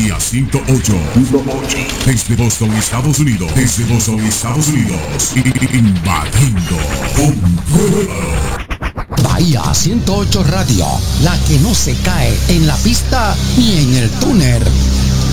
Bahía 108. Desde Boston, Estados Unidos. Invadiendo con todo. Bahía 108 Radio, la que no se cae en la pista ni en el túnel.